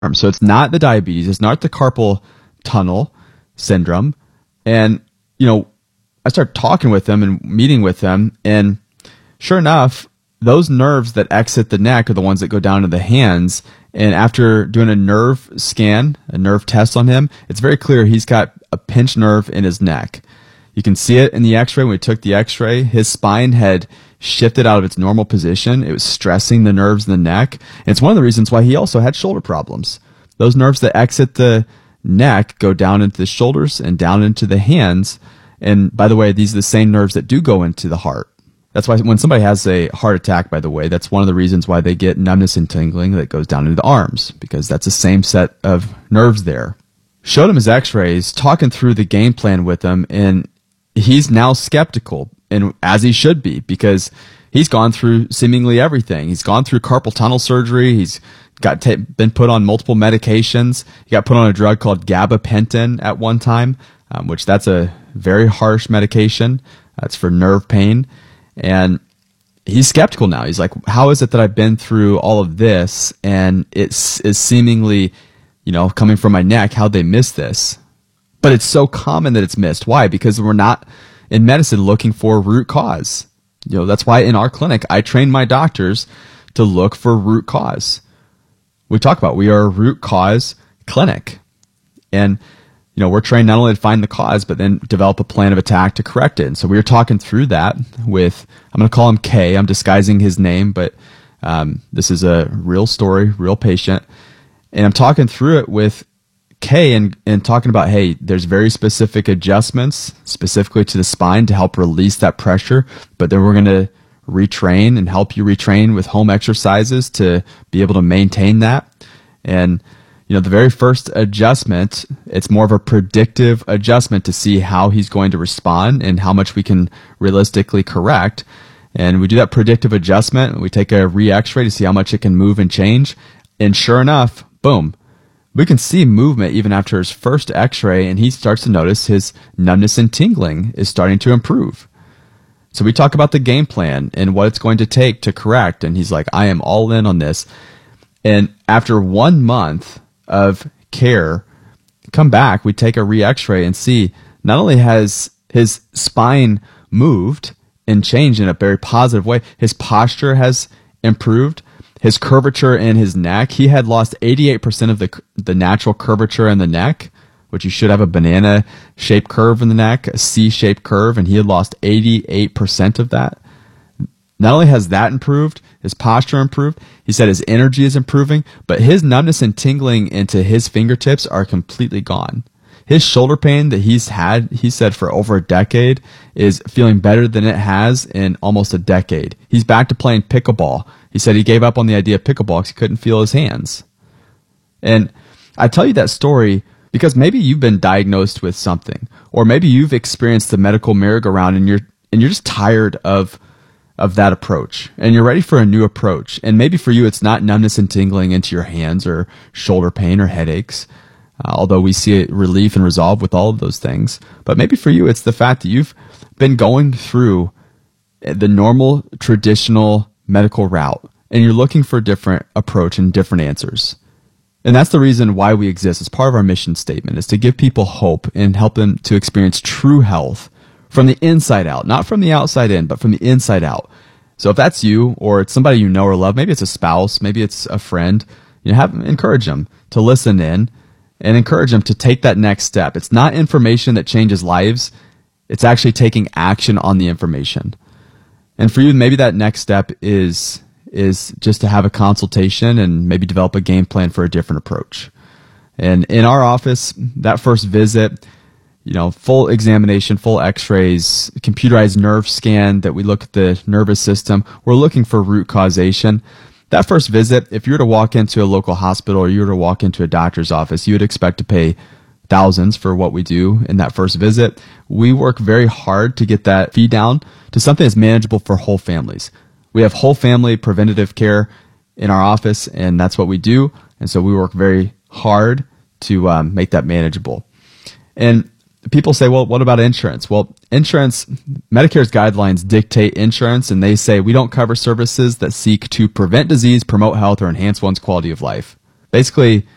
So it's not the diabetes, it's not the carpal tunnel syndrome. And, I started talking with them and meeting with them, and sure enough, those nerves that exit the neck are the ones that go down to the hands. And after doing a nerve scan, a nerve test on him, it's very clear he's got a pinched nerve in his neck. You can see it in the x-ray. When we took the x-ray, his spine had shifted out of its normal position. It was stressing the nerves in the neck. And it's one of the reasons why he also had shoulder problems. Those nerves that exit the neck go down into the shoulders and down into the hands. And by the way, these are the same nerves that do go into the heart. That's why when somebody has a heart attack, by the way, that's one of the reasons why they get numbness and tingling that goes down into the arms, because that's the same set of nerves there. Showed him his x-rays, talking through the game plan with him, and he's now skeptical, and as he should be, because he's gone through seemingly everything. He's gone through carpal tunnel surgery. He's been put on multiple medications. He got put on a drug called gabapentin at one time, which that's a very harsh medication. That's for nerve pain. And he's skeptical now. He's like, how is it that I've been through all of this and it is seemingly, coming from my neck, how'd they miss this? But it's so common that it's missed. Why? Because we're not in medicine looking for root cause. That's why in our clinic, I train my doctors to look for root cause. We are a root cause clinic. And we're trained not only to find the cause, but then develop a plan of attack to correct it. And so we were talking through that with, I'm going to call him K. I'm disguising his name, but this is a real story, real patient. And I'm talking through it with K and talking about, hey, there's very specific adjustments specifically to the spine to help release that pressure. But then we're going to retrain and help you retrain with home exercises to be able to maintain that. And the very first adjustment, it's more of a predictive adjustment to see how he's going to respond and how much we can realistically correct. And we do that predictive adjustment. We take a re-x-ray to see how much it can move and change. And sure enough, boom, we can see movement even after his first x-ray, and he starts to notice his numbness and tingling is starting to improve. So we talk about the game plan and what it's going to take to correct. And he's like, I am all in on this. And after 1 month of care, come back, we take a re-x-ray and see not only has his spine moved and changed in a very positive way, his posture has improved, his curvature in his neck. He had lost 88% of the natural curvature in the neck, which you should have a banana-shaped curve in the neck, a C-shaped curve, and he had lost 88% of that. Not only has that improved, his posture improved, he said his energy is improving, but his numbness and tingling into his fingertips are completely gone. His shoulder pain that he's had, he said, for over a decade is feeling better than it has in almost a decade. He's back to playing pickleball. He said he gave up on the idea of pickleball because he couldn't feel his hands. And I tell you that story because maybe you've been diagnosed with something, or maybe you've experienced the medical merry-go-round and you're just tired of that approach, and you're ready for a new approach. And maybe for you, it's not numbness and tingling into your hands or shoulder pain or headaches, although we see relief and resolve with all of those things. But maybe for you, it's the fact that you've been going through the normal, traditional medical route, and you're looking for a different approach and different answers. And that's the reason why we exist. It's part of our mission statement, is to give people hope and help them to experience true health from the inside out, not from the outside in, but from the inside out. So if that's you, or it's somebody you know or love, maybe it's a spouse, maybe it's a friend, encourage them to listen in and encourage them to take that next step. It's not information that changes lives. It's actually taking action on the information. And for you, maybe that next step is just to have a consultation and maybe develop a game plan for a different approach. And in our office, that first visit, full examination, full x-rays, computerized nerve scan that we look at the nervous system. We're looking for root causation. That first visit, if you were to walk into a local hospital or you were to walk into a doctor's office, you would expect to pay thousands for what we do in that first visit. We work very hard to get that fee down to something that's manageable for whole families. We have whole family preventative care in our office, and that's what we do. And so we work very hard to make that manageable. And people say, well, what about insurance? Well, insurance, Medicare's guidelines dictate insurance, and they say we don't cover services that seek to prevent disease, promote health, or enhance one's quality of life. Basically,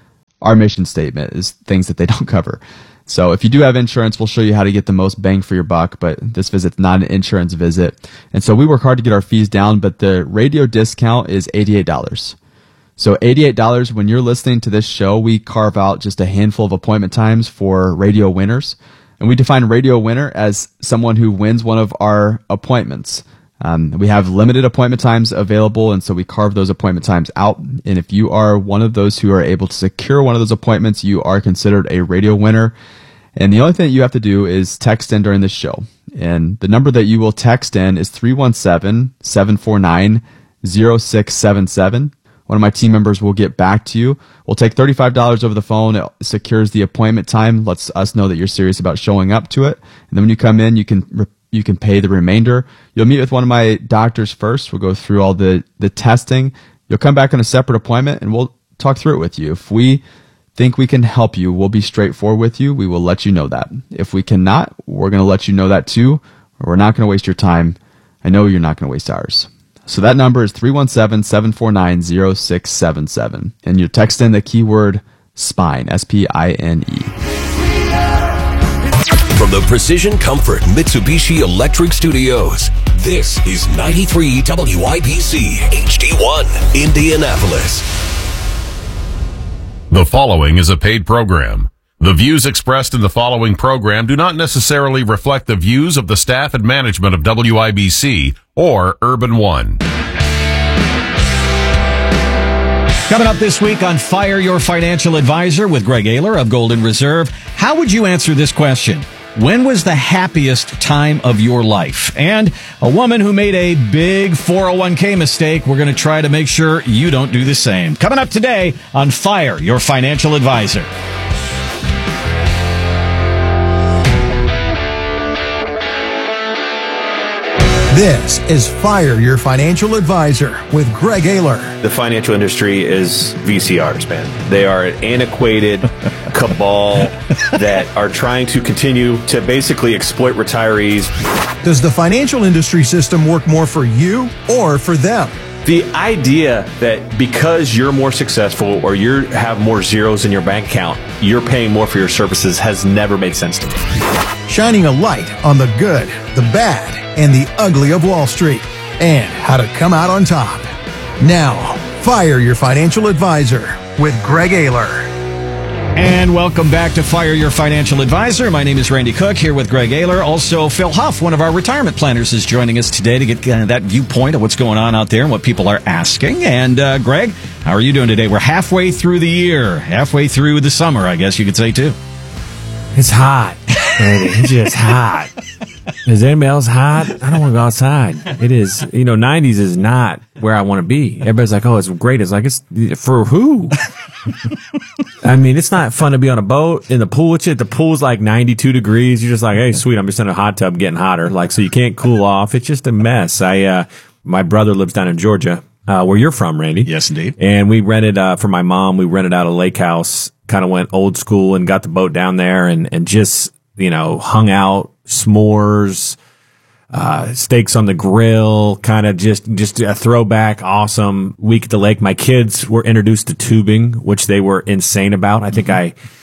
our mission statement is things that they don't cover. So if you do have insurance, we'll show you how to get the most bang for your buck, but this visit's not an insurance visit. And so we work hard to get our fees down, but the radio discount is $88. So $88, when you're listening to this show, we carve out just a handful of appointment times for radio winners. And we define radio winner as someone who wins one of our appointments. We have limited appointment times available, and so we carve those appointment times out. And if you are one of those who are able to secure one of those appointments, you are considered a radio winner. And the only thing that you have to do is text in during this show. And the number that you will text in is 317-749-0677. One of my team members will get back to you. We'll take $35 over the phone. It secures the appointment time, lets us know that you're serious about showing up to it. And then when you come in, you can pay the remainder. You'll meet with one of my doctors first. We'll go through all the testing. You'll come back on a separate appointment, and we'll talk through it with you. If we think we can help you, we'll be straightforward with you. We will let you know that. If we cannot, we're going to let you know that too. We're not going to waste your time. I know you're not going to waste ours. So that number is 317-749-0677. And you text in the keyword SPINE, S-P-I-N-E. From the Precision Comfort Mitsubishi Electric Studios, this is 93 WIBC HD1, Indianapolis. The following is a paid program. The views expressed in the following program do not necessarily reflect the views of the staff and management of WIBC or Urban One. Coming up this week on Fire Your Financial Advisor with Greg Ayler of Golden Reserve, how would you answer this question? When was the happiest time of your life? And a woman who made a big 401k mistake. We're going to try to make sure you don't do the same. Coming up today on Fire Your Financial Advisor. This is Fire Your Financial Advisor with Greg Ayler. The financial industry is VCRs, man. They are an antiquated cabal that are trying to continue to basically exploit retirees. Does the financial industry system work more for you or for them? The idea that because you're more successful or you have more zeros in your bank account, you're paying more for your services has never made sense to me. Shining a light on the good, the bad, and the ugly of Wall Street, and how to come out on top. Now, Fire Your Financial Advisor with Greg Ayler. And welcome back to Fire Your Financial Advisor. My name is Randy Cook, here with Greg Ayler. Also, Phil Huff, one of our retirement planners, is joining us today to get that viewpoint of what's going on out there and what people are asking. And Greg, how are you doing today? We're halfway through the year, halfway through the summer, I guess you could say, too. It's hot, Randy. It's just hot. Is anybody else hot? I don't want to go outside. It is, 90s is not where I want to be. Everybody's like, oh, it's great. It's like, it's for who? I mean, it's not fun to be on a boat in the pool. The pool's like 92 degrees. You're just like, hey, sweet, I'm just in a hot tub getting hotter. Like, so you can't cool off. It's just a mess. My brother lives down in Georgia, where you're from, Randy. Yes, indeed. And we rented, for my mom, we rented out a lake house, kind of went old school and got the boat down there and just, hung out, s'mores, steaks on the grill, kind of just a throwback, awesome week at the lake. My kids were introduced to tubing, which they were insane about. I think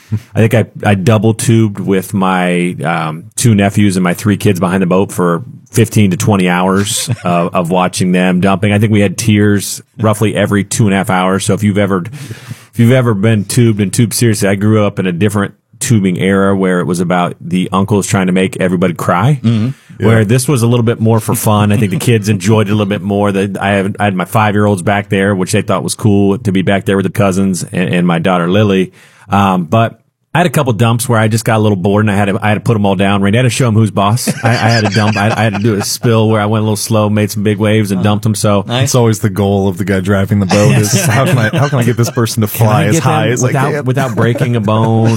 I double tubed with my two nephews and my three kids behind the boat for 15 to 20 hours of watching them dumping. I think we had tears roughly every 2.5 hours. So if you've ever been tubed and tubed seriously, I grew up in a different tubing era where it was about the uncles trying to make everybody cry. Mm-hmm. Where this was a little bit more for fun. I think the kids enjoyed it a little bit more. I had my 5-year-olds back there, which they thought was cool to be back there with the cousins and my daughter Lily. But I had a couple dumps where I just got a little bored and I had to put them all down. Randy, I had to show them who's boss. I had a dump. I had to do a spill where I went a little slow, made some big waves and dumped them. So nice. It's always the goal of the guy driving the boat is how can I get this person to fly as high as I can without breaking a bone.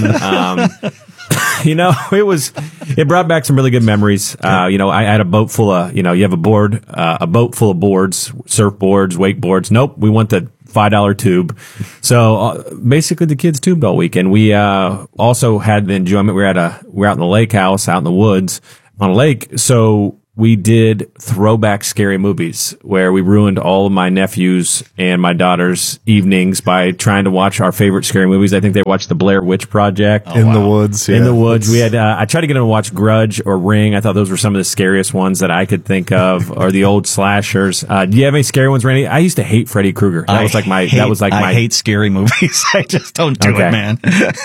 It brought back some really good memories. I had a boat full of, you have a boat full of boards, surfboards, wakeboards. Nope. We want the $5 tube. So basically the kids tubed all week. And we also had the enjoyment. We were out in the lake house, out in the woods on a lake. So we did throwback scary movies where we ruined all of my nephews and my daughter's evenings by trying to watch our favorite scary movies. I think they watched The Blair Witch Project. In the Woods. Yeah. In the Woods. We had, I tried to get them to watch Grudge or Ring. I thought those were some of the scariest ones that I could think of, or the old slashers. Do you have any scary ones, Randy? I used to hate Freddy Krueger. I hate scary movies. I just don't do it, man.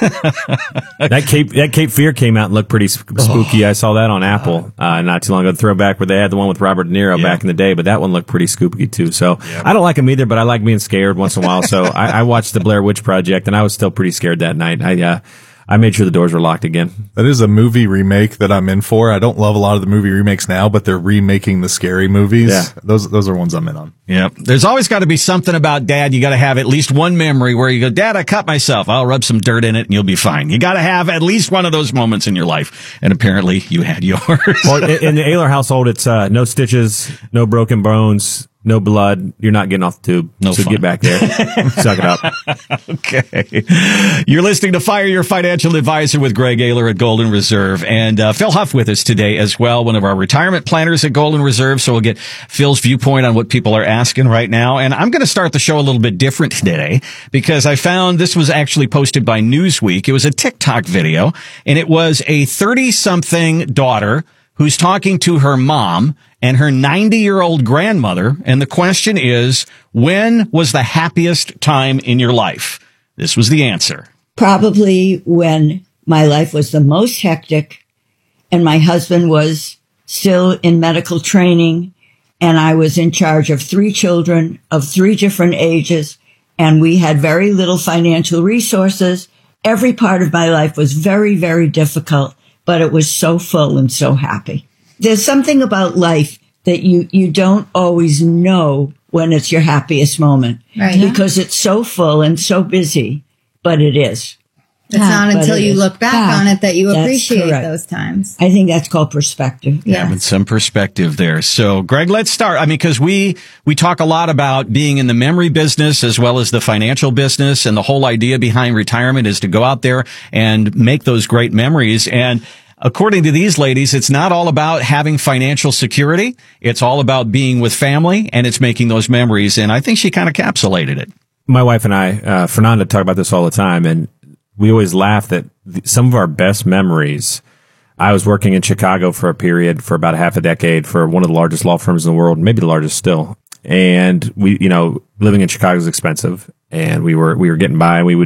That Cape Fear came out and looked pretty spooky. I saw that on Apple, not too long ago. The throwback where they had the one with Robert De Niro back in the day, but that one looked pretty spooky too. So I don't like them either, but I like being scared once in a while. So I watched The Blair Witch Project, and I was still pretty scared that night. I made sure the doors were locked again. That is a movie remake that I'm in for. I don't love a lot of the movie remakes now, but they're remaking the scary movies. Yeah. Those are ones I'm in on. Yep. There's always got to be something about Dad. You got to have at least one memory where you go, Dad, I cut myself. I'll rub some dirt in it and you'll be fine. You got to have at least one of those moments in your life. And apparently you had yours. Well, in the Ayler household, it's no stitches, no broken bones, no blood. You're not getting off the tube. No so fun. Get back there. Suck it up. Okay. You're listening to Fire Your Financial Advisor with Greg Ayler at Golden Reserve. And Phil Huff with us today as well, one of our retirement planners at Golden Reserve. So we'll get Phil's viewpoint on what people are asking right now. And I'm going to start the show a little bit different today because I found this was actually posted by Newsweek. It was a TikTok video, and it was a 30-something daughter who's talking to her mom and her 90-year-old grandmother. And the question is, when was the happiest time in your life? This was the answer. Probably when my life was the most hectic and my husband was still in medical training and I was in charge of 3 children of 3 different ages and we had very little financial resources. Every part of my life was very, very difficult, but it was so full and so happy. There's something about life that you don't always know when it's your happiest moment. Right. Because it's so full and so busy, but it is. It's not until you look back on it that you That's appreciate correct. those times. I think that's called perspective. Yeah, with some perspective there. So, Greg, let's start. I mean, because we talk a lot about being in the memory business as well as the financial business, and the whole idea behind retirement is to go out there and make those great memories. And according to these ladies, it's not all about having financial security. It's all about being with family, and it's making those memories. And I think she kind of encapsulated it. My wife and I, Fernanda, talk about this all the time, and we always laugh that some of our best memories. I was working in Chicago for a period for about half a decade for one of the largest law firms in the world, maybe the largest still. And we, living in Chicago is expensive, and we were getting by. We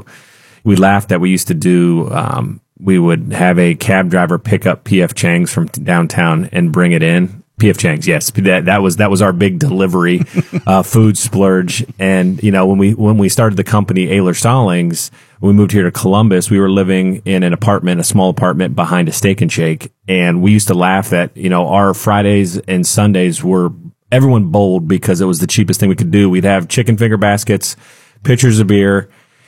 laughed that we used to do, we would have a cab driver pick up P.F. Chang's from downtown and bring it in. P.F. Chang's, yes. That was our big delivery, food splurge. And, when we started the company, Ayler Stallings, when we moved here to Columbus, we were living in a small apartment behind a Steak and Shake. And we used to laugh that, our Fridays and Sundays were everyone bowled because it was the cheapest thing we could do. We'd have chicken finger baskets, pitchers of beer.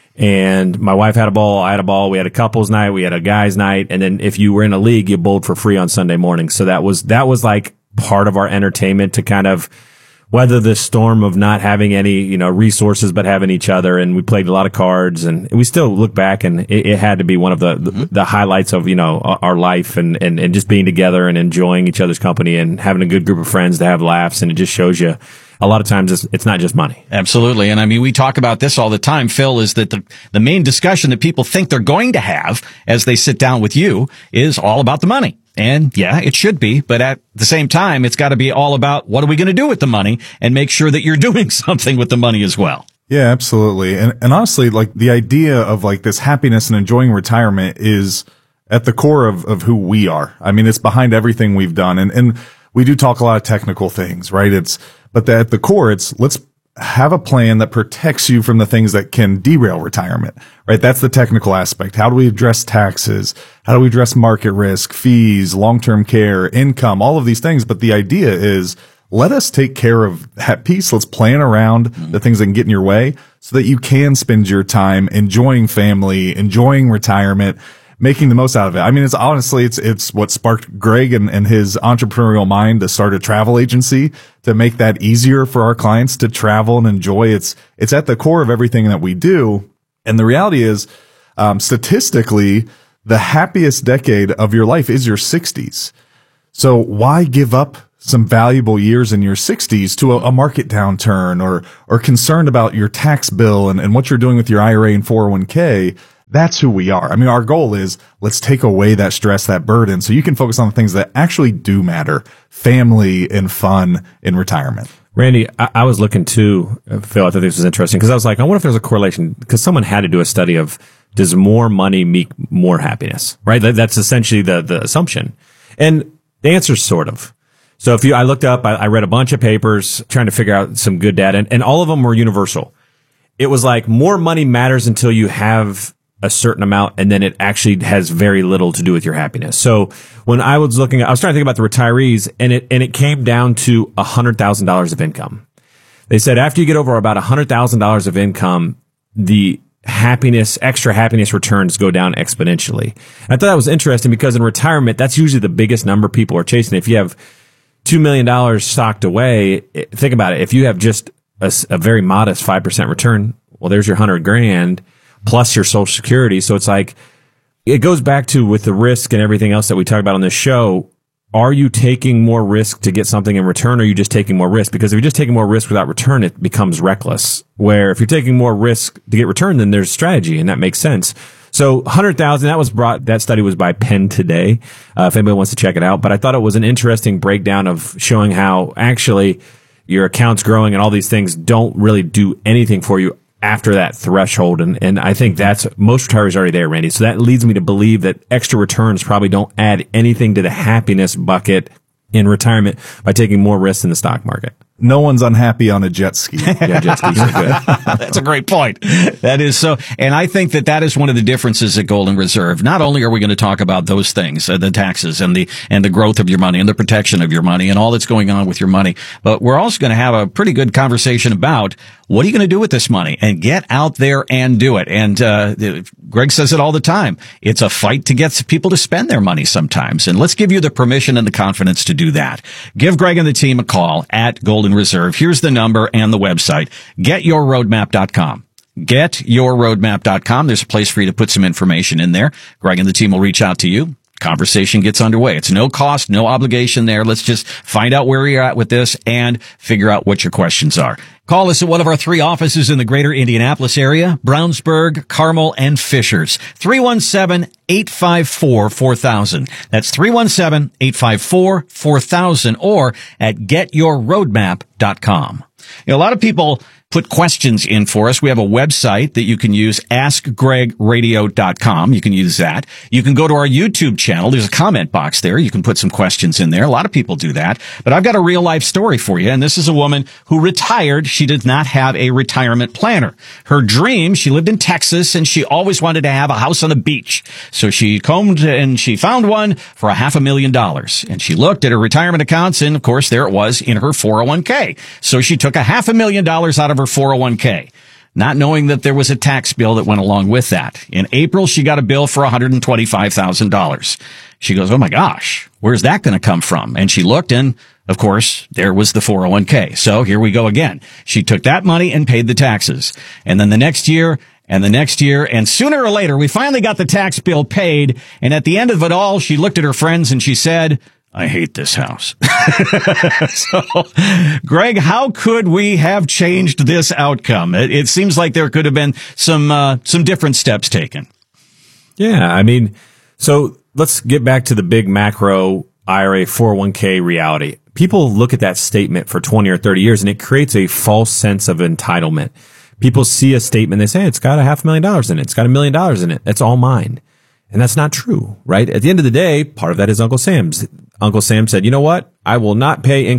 And my wife had a ball, I had a ball, we had a couples night, we had a guys night. And then if you were in a league, you bowled for free on Sunday morning. So that was like part of our entertainment to kind of weather the storm of not having any, resources, but having each other. And we played a lot of cards, and we still look back, and it had to be one of the highlights of, our life and just being together and enjoying each other's company and having a good group of friends to have laughs. And it just shows you a lot of times it's not just money. Absolutely. And I mean, we talk about this all the time, Phil, is that the main discussion that people think they're going to have as they sit down with you is all about the money. And yeah, it should be. But at the same time, it's got to be all about what are we going to do with the money, and make sure that you're doing something with the money as well. Yeah, absolutely. And honestly, like the idea of like this happiness and enjoying retirement is at the core of who we are. I mean, it's behind everything we've done. And we do talk a lot of technical things, right? But at the core, let's have a plan that protects you from the things that can derail retirement, right? That's the technical aspect. How do we address taxes? How do we address market risk, fees, long-term care, income, all of these things? But the idea is, let us take care of that piece. Let's plan around the things that can get in your way so that you can spend your time enjoying family, enjoying retirement, making the most out of it. I mean, it's what sparked Greg and his entrepreneurial mind to start a travel agency to make that easier for our clients to travel and enjoy. It's at the core of everything that we do. And the reality is, statistically, the happiest decade of your life is your 60s. So why give up some valuable years in your 60s to a market downturn or concerned about your tax bill and what you're doing with your IRA and 401k? That's who we are. I mean, our goal is let's take away that stress, that burden, so you can focus on the things that actually do matter, family and fun in retirement. Randy, I was looking too, Phil, I thought this was interesting because I was like, I wonder if there's a correlation because someone had to do a study of does more money make more happiness, right? That's essentially the assumption. And the answer is sort of. So I looked up, I read a bunch of papers trying to figure out some good data and all of them were universal. It was like more money matters until you have a certain amount and then it actually has very little to do with your happiness. So when I was trying to think about the retirees and it came down to $100,000 of income. They said after you get over about $100,000 of income, the extra happiness returns go down exponentially. And I thought that was interesting because in retirement, that's usually the biggest number people are chasing. If you have $2 million stocked away, think about it. If you have just a very modest 5% return, well, there's your $100,000 plus your Social Security. So it's like, it goes back to with the risk and everything else that we talk about on this show. Are you taking more risk to get something in return, or are you just taking more risk? Because if you're just taking more risk without return, it becomes reckless. Where if you're taking more risk to get return, then there's strategy, and that makes sense. So 100,000, that study was by Penn Today, if anybody wants to check it out. But I thought it was an interesting breakdown of showing how actually your account's growing and all these things don't really do anything for you after that threshold. And I think that's most retirees are already there, Randy. So that leads me to believe that extra returns probably don't add anything to the happiness bucket in retirement by taking more risks in the stock market. No one's unhappy on a jet ski. Yeah, jet skis are good. That's a great point. That is so. And I think that is one of the differences at Golden Reserve. Not only are we going to talk about those things, the taxes and the growth of your money and the protection of your money and all that's going on with your money, but we're also going to have a pretty good conversation about what are you going to do with this money and get out there and do it. And, Greg says it all the time. It's a fight to get people to spend their money sometimes. And let's give you the permission and the confidence to do that. Give Greg and the team a call at Golden Reserve. Here's the number and the website. GetYourRoadmap.com. GetYourRoadmap.com. There's a place for you to put some information in there. Greg and the team will reach out to you. Conversation gets underway. It's no cost, no obligation there. Let's just find out where you're at with this and figure out what your questions are. Call us at one of our 3 offices in the greater Indianapolis area, Brownsburg, Carmel, and Fishers. 317-854-4000. That's 317-854-4000 or at getyourroadmap.com. You know, a lot of people put questions in for us. We have a website that you can use, askgregradio.com. You can use that. You can go to our YouTube channel. There's a comment box there. You can put some questions in there. A lot of people do that. But I've got a real life story for you. And this is a woman who retired. She did not have a retirement planner. Her dream, she lived in Texas and she always wanted to have a house on the beach. So she combed and she found one for $500,000. And she looked at her retirement accounts and of course there it was in her 401k. So she took $500,000 out of her 401k, not knowing that there was a tax bill that went along with that. In April, she got a bill for $125,000. She goes, oh my gosh, where's that going to come from? And she looked and, of course, there was the 401k. So here we go again. She took that money and paid the taxes. And then the next year, and the next year, and sooner or later, we finally got the tax bill paid. And at the end of it all, she looked at her friends and she said, I hate this house. So, Greg, how could we have changed this outcome? It seems like there could have been some different steps taken. Yeah, I mean, so let's get back to the big macro IRA 401k reality. People look at that statement for 20 or 30 years and it creates a false sense of entitlement. People see a statement, they say, it's got $500,000 in it. It's got $1 million in it. That's all mine. And that's not true, right? At the end of the day, part of that is Uncle Sam's. Uncle Sam said, you know what? I will not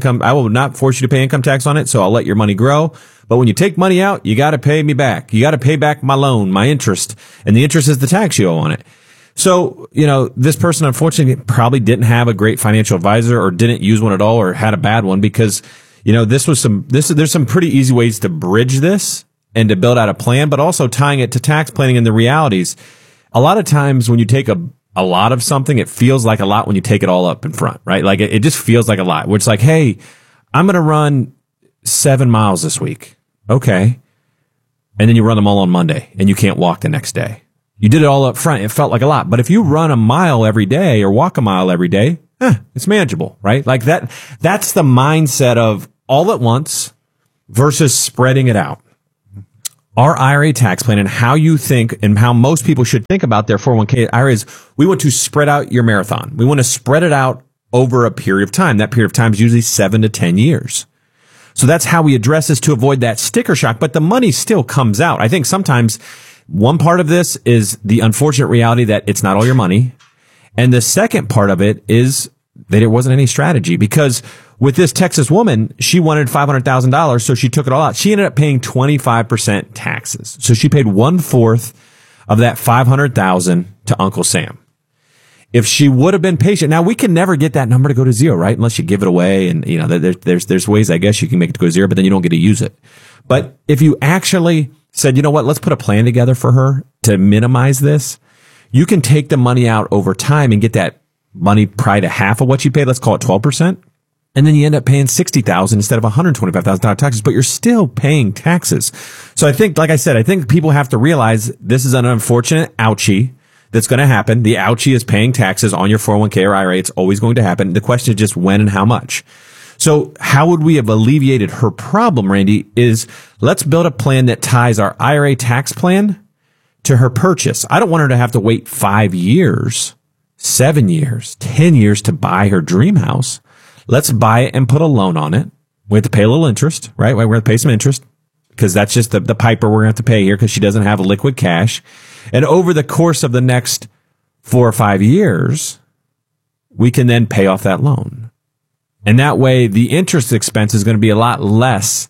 force you to pay income tax on it, so I'll let your money grow. But when you take money out, you got to pay me back. You got to pay back my loan, my interest. And the interest is the tax you owe on it. So, you know, this person unfortunately probably didn't have a great financial advisor or didn't use one at all or had a bad one because, you know, there's some pretty easy ways to bridge this and to build out a plan, but also tying it to tax planning and the realities. A lot of times when you take a lot of something, it feels like a lot when you take it all up in front, right? Like it just feels like a lot. Where it's like, hey, I'm going to run 7 miles this week. Okay. And then you run them all on Monday and you can't walk the next day. You did it all up front. It felt like a lot. But if you run a mile every day or walk a mile every day, it's manageable, right? Like that's the mindset of all at once versus spreading it out. Our IRA tax plan and how you think and how most people should think about their 401k IRAs, we want to spread out your marathon. We want to spread it out over a period of time. That period of time is usually 7 to 10 years. So that's how we address this to avoid that sticker shock, but the money still comes out. I think sometimes one part of this is the unfortunate reality that it's not all your money. And the second part of it is that it wasn't any strategy, because with this Texas woman, she wanted $500,000, so she took it all out. She ended up paying 25% taxes. So she paid 1/4 of that $500,000 to Uncle Sam. If she would have been patient, now we can never get that number to go to zero, right? Unless you give it away, and you know there's ways I guess you can make it to go zero, but then you don't get to use it. But if you actually said, you know what, let's put a plan together for her to minimize this, you can take the money out over time and get that money probably to half of what you paid. Let's call it 12%. And then you end up paying $60,000 instead of $125,000 taxes, but you're still paying taxes. So I think, like I said, I think people have to realize this is an unfortunate ouchie that's going to happen. The ouchie is paying taxes on your 401k or IRA. It's always going to happen. The question is just when and how much. So how would we have alleviated her problem, Randy, is let's build a plan that ties our IRA tax plan to her purchase. I don't want her to have to wait 5 years, 7 years, 10 years to buy her dream house. Let's buy it and put a loan on it. We have to pay a little interest, right? We're going to pay some interest because that's just the piper we're going to have to pay here because she doesn't have liquid cash. And over the course of the next 4 or 5 years, we can then pay off that loan. And that way the interest expense is going to be a lot less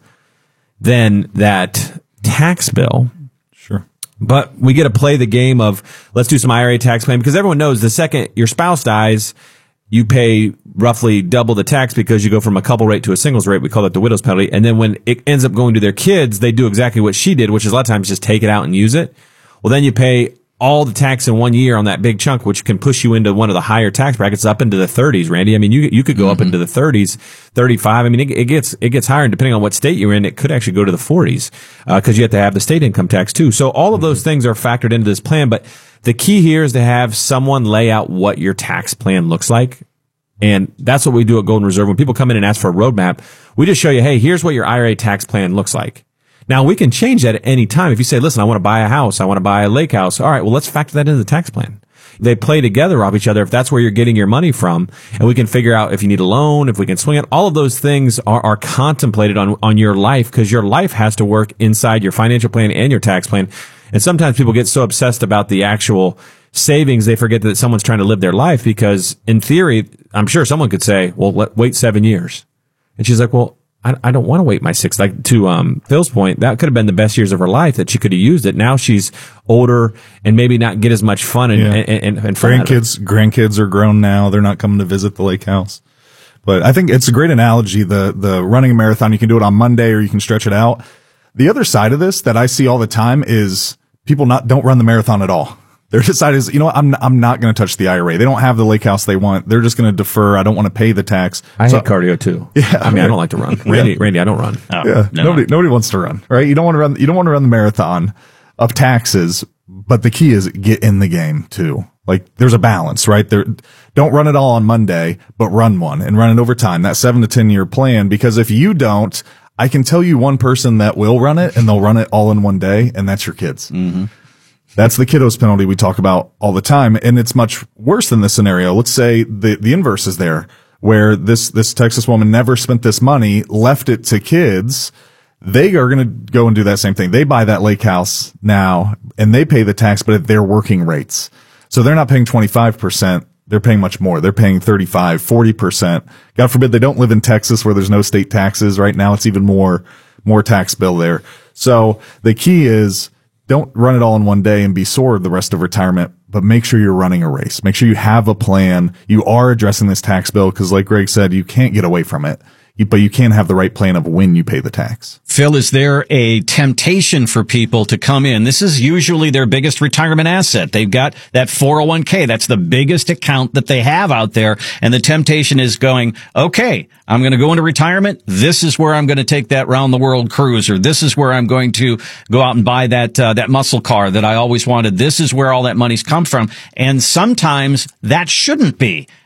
than that tax bill. Sure. But we get to play the game of let's do some IRA tax plan, because everyone knows the second your spouse dies, you pay roughly double the tax because you go from a couple rate to a singles rate. We call that the widow's penalty. And then when it ends up going to their kids, they do exactly what she did, which is a lot of times just take it out and use it. Well, then you pay all the tax in 1 year on that big chunk, which can push you into one of the higher tax brackets up into the 30s, Randy. I mean, you could go up into the 30s, 35. I mean, it gets higher, and depending on what state you're in, it could actually go to the 40s, because you have to have the state income tax too. So all of those things are factored into this plan. But the key here is to have someone lay out what your tax plan looks like. And that's what we do at Golden Reserve. When people come in and ask for a roadmap, we just show you, hey, here's what your IRA tax plan looks like. Now, we can change that at any time. If you say, listen, I want to buy a house, I want to buy a lake house. All right, well, let's factor that into the tax plan. They play together off each other if that's where you're getting your money from. And we can figure out if you need a loan, if we can swing it. All of those things are contemplated on your life, because your life has to work inside your financial plan and your tax plan. And sometimes people get so obsessed about the actual savings, they forget that someone's trying to live their life, because in theory, I'm sure someone could say, well, wait 7 years. And she's like, well, I don't want to wait my 6. Like to Phil's point, that could have been the best years of her life that she could have used it. Now she's older and maybe not get as much fun and grandkids are grown now. They're not coming to visit the lake house. But I think it's a great analogy. The running a marathon, you can do it on Monday or you can stretch it out. The other side of this that I see all the time is people don't run the marathon at all. Their decide is, you know what, I'm not going to touch the IRA. They don't have the lake house they want. They're just going to defer. I don't want to pay the tax. I hate cardio too. Yeah. I mean, I don't like to run. Randy, I don't run. Oh, yeah. No. Nobody wants to run, right? You don't want to run. You don't want to run the marathon of taxes, but the key is get in the game too. Like there's a balance, right? Don't run it all on Monday, but run one and run it over time. That 7 to 10 year plan, because if you don't, I can tell you one person that will run it and they'll run it all in one day, and that's your kids. Mm-hmm. That's the kiddos penalty we talk about all the time. And it's much worse than this scenario. Let's say the inverse is there, where this Texas woman never spent this money, left it to kids. They are going to go and do that same thing. They buy that lake house now and they pay the tax, but at their working rates. So they're not paying 25%. They're paying much more. They're paying 35, 40%. God forbid they don't live in Texas where there's no state taxes. Right now it's even more tax bill there. So the key is, don't run it all in one day and be sore the rest of retirement, but make sure you're running a race. Make sure you have a plan. You are addressing this tax bill, because like Greg said, you can't get away from it, but you can have the right plan of when you pay the tax. Phil, is there a temptation for people to come in? This is usually their biggest retirement asset. They've got that 401k. That's the biggest account that they have out there. And the temptation is going, okay, I'm going to go into retirement. This is where I'm going to take that round the world cruise, or this is where I'm going to go out and buy that muscle car that I always wanted. This is where all that money's come from. And sometimes that shouldn't be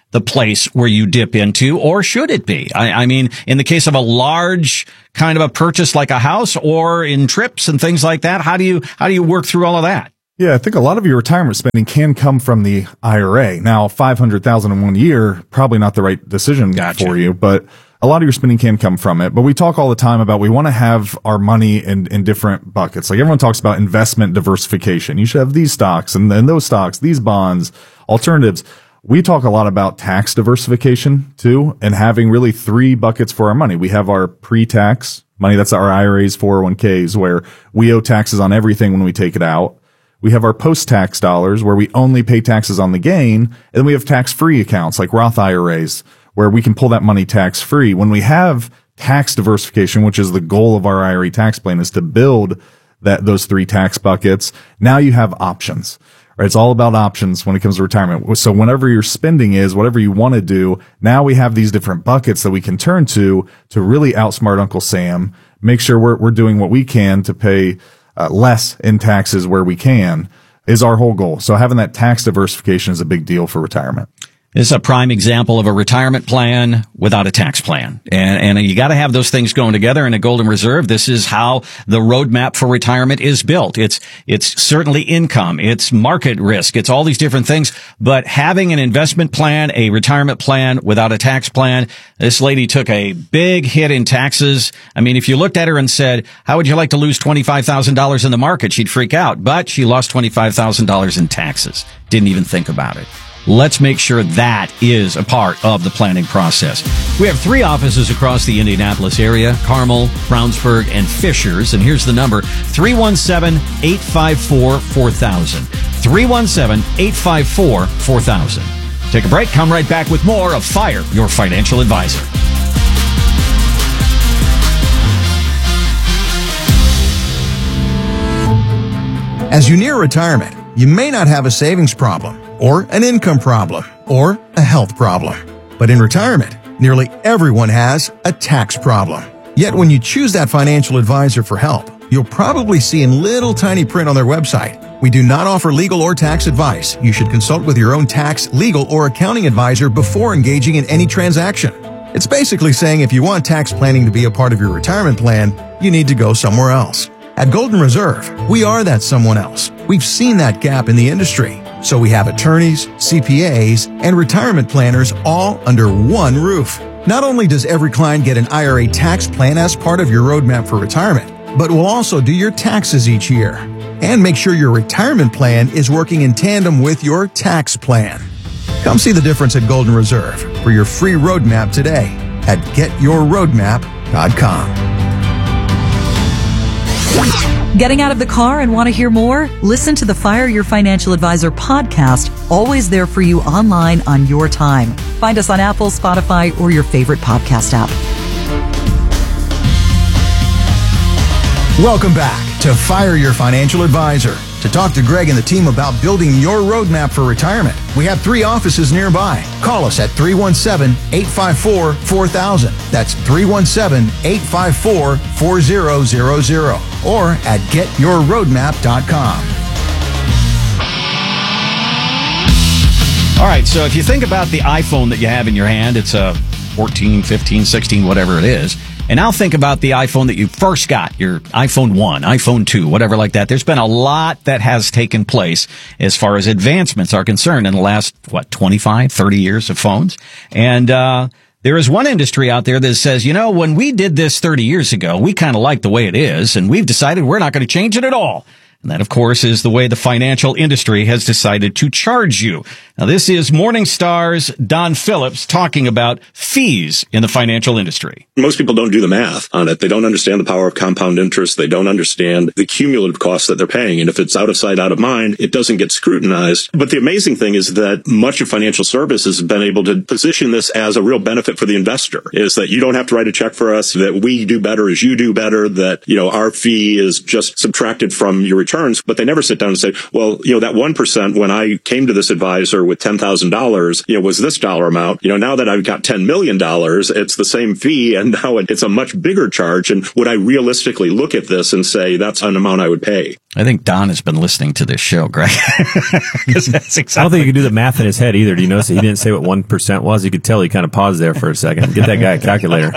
the place where you dip into, or should it be? I mean, in the case of a large kind of a purchase like a house, or in trips and things like that, how do you work through all of that? Yeah, I think a lot of your retirement spending can come from the IRA. Now, $500,000 in 1 year, probably not the right decision for you, but a lot of your spending can come from it. But we talk all the time about we want to have our money in different buckets. Like everyone talks about investment diversification. You should have these stocks and then those stocks, these bonds, alternatives. We talk a lot about tax diversification too, and having really 3 buckets for our money. We have our pre-tax money. That's our IRAs, 401ks, where we owe taxes on everything when we take it out. We have our post-tax dollars where we only pay taxes on the gain. And then we have tax-free accounts like Roth IRAs where we can pull that money tax-free. When we have tax diversification, which is the goal of our IRA tax plan, is to build those 3 tax buckets. Now you have options, right? It's all about options when it comes to retirement. So whenever your spending is, whatever you want to do, now we have these different buckets that we can turn to really outsmart Uncle Sam, make sure we're doing what we can to pay less in taxes where we can, is our whole goal. So having that tax diversification is a big deal for retirement. This is a prime example of a retirement plan without a tax plan. And you got to have those things going together in a Golden Reserve. This is how the roadmap for retirement is built. It's certainly income. It's market risk. It's all these different things. But having an investment plan, a retirement plan without a tax plan, this lady took a big hit in taxes. I mean, if you looked at her and said, how would you like to lose $25,000 in the market? She'd freak out. But she lost $25,000 in taxes. Didn't even think about it. Let's make sure that is a part of the planning process. We have 3 offices across the Indianapolis area, Carmel, Brownsburg, and Fishers. And here's the number, 317-854-4000. 317-854-4000. Take a break. Come right back with more of Fire Your Financial Advisor. As you near retirement, you may not have a savings problem, or an income problem, or a health problem. But in retirement, nearly everyone has a tax problem. Yet when you choose that financial advisor for help, you'll probably see in little tiny print on their website, we do not offer legal or tax advice. You should consult with your own tax, legal, or accounting advisor before engaging in any transaction. It's basically saying if you want tax planning to be a part of your retirement plan, you need to go somewhere else. At Golden Reserve, we are that someone else. We've seen that gap in the industry. So we have attorneys, CPAs, and retirement planners all under one roof. Not only does every client get an IRA tax plan as part of your roadmap for retirement, but we'll also do your taxes each year and make sure your retirement plan is working in tandem with your tax plan. Come see the difference at Golden Reserve for your free roadmap today at getyourroadmap.com. Getting out of the car and want to hear more? Listen to the Fire Your Financial Advisor podcast, always there for you online on your time. Find us on Apple, Spotify, or your favorite podcast app. Welcome back to Fire Your Financial Advisor. To talk to Greg and the team about building your roadmap for retirement, we have 3 offices nearby. Call us at 317-854-4000. That's 317-854-4000. Or at getyourroadmap.com. All right, so if you think about the iPhone that you have in your hand, it's a 14, 15, 16, whatever it is. And now think about the iPhone that you first got, your iPhone 1, iPhone 2, whatever like that. There's been a lot that has taken place as far as advancements are concerned in the last, 25, 30 years of phones. And there is one industry out there that says, when we did this 30 years ago, we kind of like the way it is, and we've decided we're not going to change it at all. And that, of course, is the way the financial industry has decided to charge you. Now, this is Morningstar's Don Phillips talking about fees in the financial industry. Most people don't do the math on it. They don't understand the power of compound interest. They don't understand the cumulative costs that they're paying. And if it's out of sight, out of mind, it doesn't get scrutinized. But the amazing thing is that much of financial services has been able to position this as a real benefit for the investor, is that you don't have to write a check for us, that we do better as you do better, that, our fee is just subtracted from your returns, but they never sit down and say, well, that 1% when I came to this advisor with $10,000, was this dollar amount. Now that I've got $10 million, it's the same fee, and now it's a much bigger charge. And would I realistically look at this and say that's an amount I would pay? I think Don has been listening to this show, Greg. That's exactly. I don't think you could do the math in his head either. Do you notice that he didn't say what 1% was? You could tell he kind of paused there for a second. Get that guy a calculator.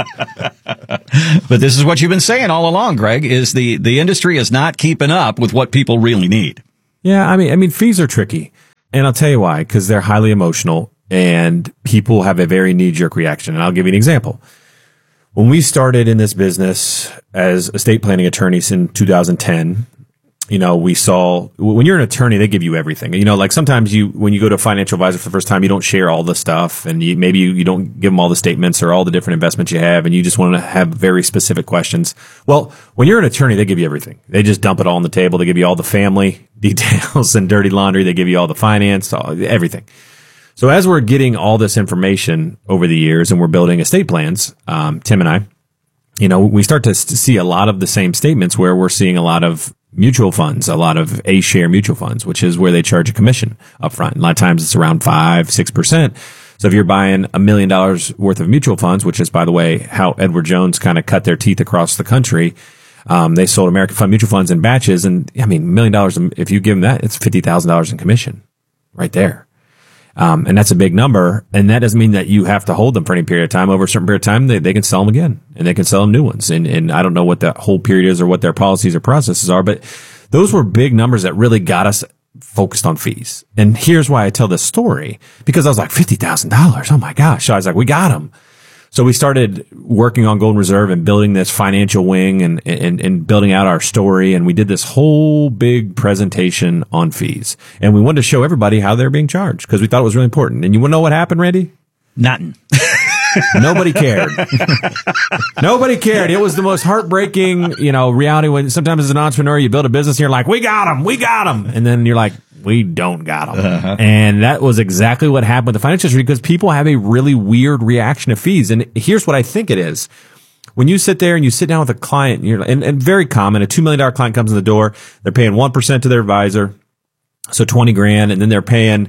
But this is what you've been saying all along, Greg, is the industry is not keeping up with what people really need. Yeah, I mean, fees are tricky. And I'll tell you why, because they're highly emotional and people have a very knee-jerk reaction. And I'll give you an example. When we started in this business as estate planning attorneys in 2010, we saw when you're an attorney, they give you everything. Like sometimes when you go to a financial advisor for the first time, you don't share all the stuff and maybe you don't give them all the statements or all the different investments you have. And you just want to have very specific questions. Well, when you're an attorney, they give you everything. They just dump it all on the table. They give you all the family details and dirty laundry. They give you all the finance, everything. So as we're getting all this information over the years and we're building estate plans, Tim and I, we start to see a lot of the same statements where we're seeing a lot of mutual funds, a lot of A-share mutual funds, which is where they charge a commission up front. A lot of times it's around 5-6%. So if you're buying $1 million worth of mutual funds, which is, by the way, how Edward Jones kind of cut their teeth across the country, they sold American Fund mutual funds in batches. And I mean, $1 million, if you give them that, it's $50,000 in commission right there. And that's a big number. And that doesn't mean that you have to hold them for any period of time. Over a certain period of time, they can sell them again and they can sell them new ones. And I don't know what that whole period is or what their policies or processes are, but those were big numbers that really got us focused on fees. And here's why I tell this story, because I was like, $50,000. Oh my gosh. So I was like, we got them. So we started working on Golden Reserve and building this financial wing and building out our story. And we did this whole big presentation on fees. And we wanted to show everybody how they're being charged because we thought it was really important. And you want to know what happened, Randy? Nothing. Nobody cared. Nobody cared. It was the most heartbreaking, reality when sometimes as an entrepreneur, you build a business and you're like, we got them. And then you're like, we don't got them. Uh-huh. And that was exactly what happened with the financial industry because people have a really weird reaction to fees. And here's what I think it is. When you sit there and you sit down with a client, and very common, a $2 million client comes in the door, they're paying 1% to their advisor, so $20,000, and then they're paying,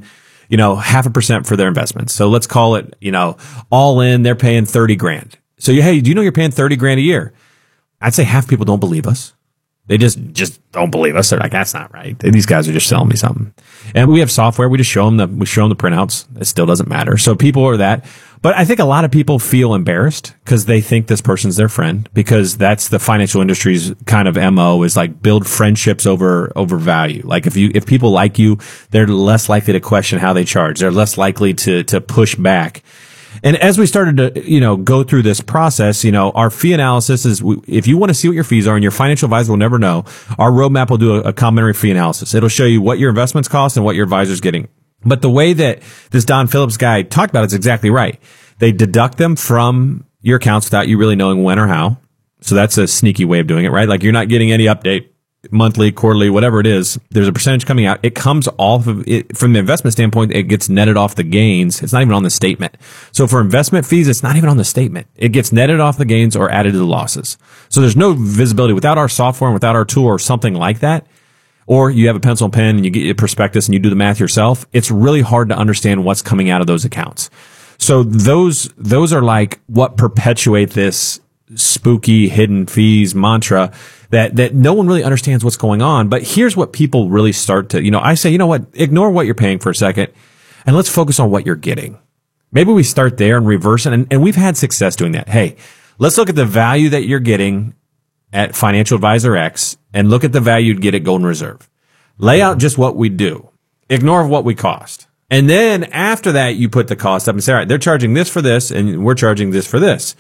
0.5% for their investments. So let's call it, all in, they're paying $30,000. So hey, do you know you're paying $30,000 a year? I'd say half people don't believe us. They just don't believe us. They're like, that's not right. These guys are just selling me something. And we have software. We just show them the printouts. It still doesn't matter. So people are that. But I think a lot of people feel embarrassed because they think this person's their friend because that's the financial industry's kind of MO is like build friendships over value. Like if people like you, they're less likely to question how they charge. They're less likely to push back. And as we started to, go through this process, our fee analysis is, if you want to see what your fees are and your financial advisor will never know, our roadmap will do a complimentary fee analysis. It'll show you what your investments cost and what your advisor's getting. But the way that this Don Phillips guy talked about it is exactly right. They deduct them from your accounts without you really knowing when or how. So that's a sneaky way of doing it, right? Like you're not getting any update. Monthly, quarterly, whatever it is, there's a percentage coming out. It comes off of it from the investment standpoint. It gets netted off the gains. It's not even on the statement. So for investment fees, it's not even on the statement. It gets netted off the gains or added to the losses. So there's no visibility without our software and without our tool or something like that. Or you have a pencil and pen and you get your prospectus and you do the math yourself. It's really hard to understand what's coming out of those accounts. So those are like what perpetuate this spooky hidden fees mantra that no one really understands what's going on. But here's what people really start to, I say, ignore what you're paying for a second and let's focus on what you're getting. Maybe we start there and reverse it. And we've had success doing that. Hey, let's look at the value that you're getting at Financial Advisor X and look at the value you'd get at Golden Reserve. Lay out just what we do. Ignore what we cost. And then after that, you put the cost up and say, all right, they're charging this for this and we're charging this for this.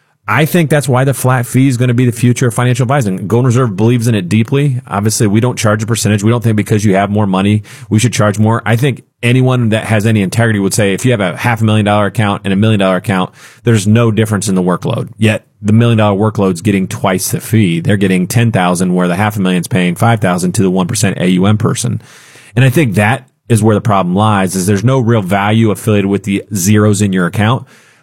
I think that's why the flat fee is going to be the future of financial advising. Golden Reserve believes in it deeply. Obviously, we don't charge a percentage. We don't think because you have more money, we should charge more. I think anyone that has any integrity would say if you have a $500,000 account and $1 million account, there's no difference in the workload. Yet the $1 million workload's getting twice the fee. They're getting $10,000 where the $500,000 is paying $5,000 to the 1% AUM person. And I think that is where the problem lies is there's no real value affiliated with the zeros in your account.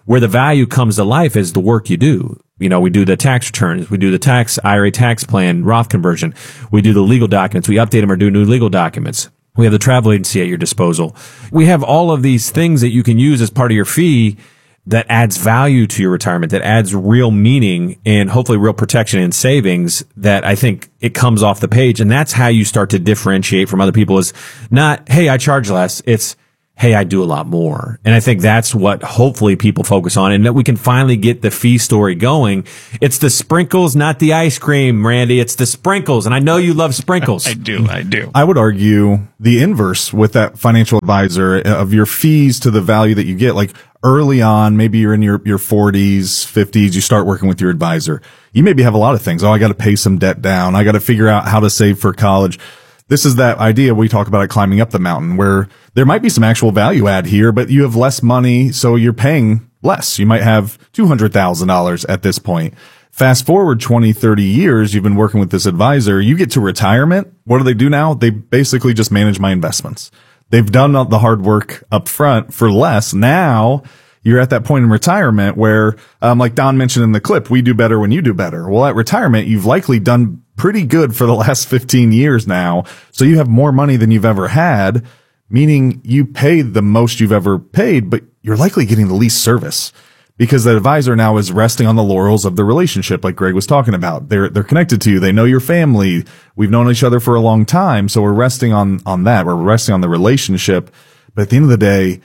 Where the value comes to life is the work you do. You know, we do the tax returns, we do the IRA tax plan, Roth conversion, we do the legal documents, we update them or do new legal documents. We have the travel agency at your disposal. We have all of these things that you can use as part of your fee that adds value to your retirement, that adds real meaning and hopefully real protection and savings, that I think it comes off the page. And that's how you start to differentiate from other people, is not, hey, I charge less. It's, hey, I do a lot more. And I think that's what hopefully people focus on, and that we can finally get the fee story going. It's the sprinkles, not the ice cream, Randy. It's the sprinkles. And I know you love sprinkles. I do. I would argue the inverse with that financial advisor of your fees to the value that you get. Like early on, maybe you're in your 40s, 50s, you start working with your advisor. You maybe have a lot of things. Oh, I got to pay some debt down. I got to figure out how to save for college. This is that idea we talk about, climbing up the mountain, where there might be some actual value add here, but you have less money, so you're paying less. You might have $200,000 at this point. Fast forward 20, 30 years, you've been working with this advisor, you get to retirement. What do they do now? They basically just manage my investments. They've done the hard work up front for less. Now you're at that point in retirement where, like Don mentioned in the clip, we do better when you do better. Well, at retirement, you've likely done pretty good for the last 15 years now. So you have more money than you've ever had, meaning you pay the most you've ever paid, but you're likely getting the least service because the advisor now is resting on the laurels of the relationship, like Greg was talking about. They're connected to you. They know your family. We've known each other for a long time. So we're resting on that. We're resting on the relationship. But at the end of the day,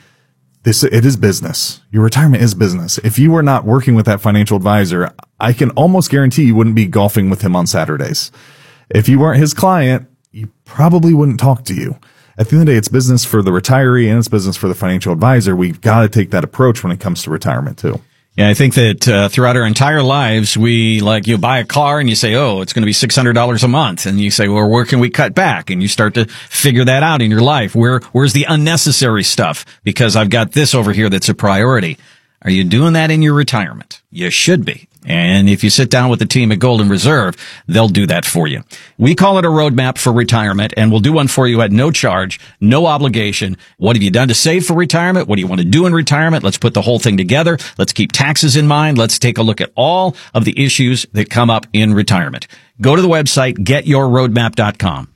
it is business. Your retirement is business. If you were not working with that financial advisor, I can almost guarantee you wouldn't be golfing with him on Saturdays. If you weren't his client, you probably wouldn't talk to you. At the end of the day, it's business for the retiree and it's business for the financial advisor. We've got to take that approach when it comes to retirement too. Yeah, I think that throughout our entire lives, you buy a car and you say, oh, it's going to be $600 a month. And you say, well, where can we cut back? And you start to figure that out in your life. Where's the unnecessary stuff? Because I've got this over here that's a priority. Are you doing that in your retirement? You should be. And if you sit down with the team at Golden Reserve, they'll do that for you. We call it a roadmap for retirement, and we'll do one for you at no charge, no obligation. What have you done to save for retirement? What do you want to do in retirement? Let's put the whole thing together. Let's keep taxes in mind. Let's take a look at all of the issues that come up in retirement. Go to the website, getyourroadmap.com.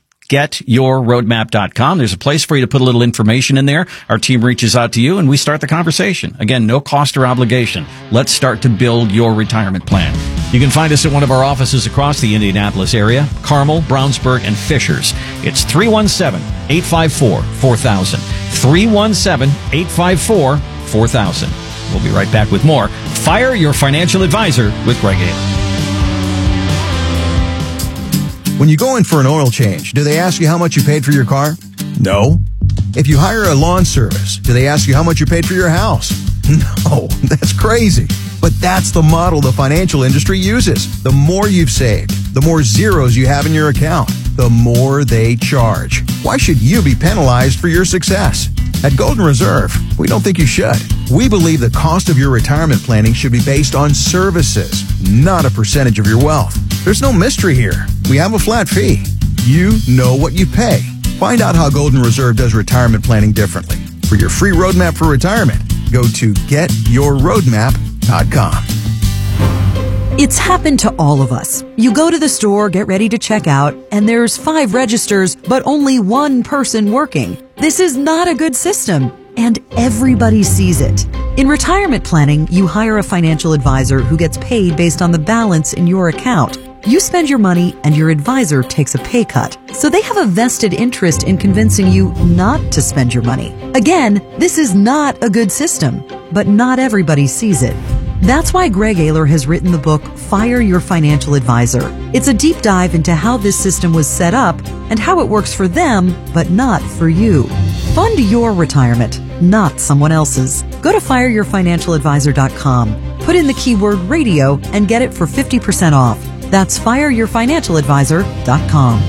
Getyourroadmap.com. There's a place for you to put a little information in there. Our team reaches out to you and we start the conversation. Again, no cost or obligation. Let's start to build your retirement plan. You can find us at one of our offices across the Indianapolis area, Carmel, Brownsburg, and Fishers. It's 317-854-4000. 317-854-4000. We'll be right back with more Fire Your Financial Advisor with Greg Ayler. When you go in for an oil change, do they ask you how much you paid for your car? No. If you hire a lawn service, do they ask you how much you paid for your house? No, that's crazy. But that's the model the financial industry uses. The more you've saved, the more zeros you have in your account, the more they charge. Why should you be penalized for your success? At Golden Reserve, we don't think you should. We believe the cost of your retirement planning should be based on services, not a percentage of your wealth. There's no mystery here. We have a flat fee. You know what you pay. Find out how Golden Reserve does retirement planning differently. For your free roadmap for retirement, go to getyourroadmap.com. It's happened to all of us. You go to the store, get ready to check out, and there's 5 registers, but only one person working. This is not a good system, and everybody sees it. In retirement planning, you hire a financial advisor who gets paid based on the balance in your account. You spend your money and your advisor takes a pay cut. So they have a vested interest in convincing you not to spend your money. Again, this is not a good system, but not everybody sees it. That's why Greg Ayler has written the book, Fire Your Financial Advisor. It's a deep dive into how this system was set up and how it works for them, but not for you. Fund your retirement, not someone else's. Go to fireyourfinancialadvisor.com. Put in the keyword radio and get it for 50% off. That's fireyourfinancialadvisor.com.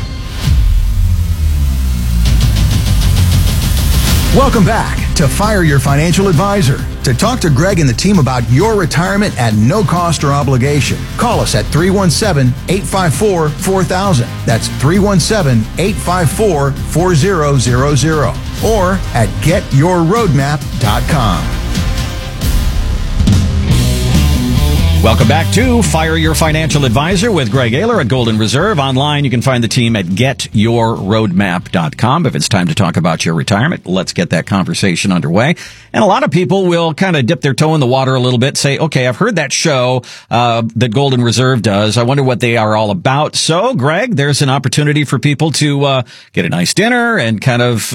Welcome back to Fire Your Financial Advisor. To talk to Greg and the team about your retirement at no cost or obligation, call us at 317-854-4000. That's 317-854-4000. Or at getyourroadmap.com. Welcome back to Fire Your Financial Advisor with Greg Ayler at Golden Reserve. Online, you can find the team at getyourroadmap.com. If it's time to talk about your retirement, let's get that conversation underway. And a lot of people will kind of dip their toe in the water a little bit, say, okay, I've heard that show that Golden Reserve does. I wonder what they are all about. So, Greg, there's an opportunity for people to get a nice dinner and kind of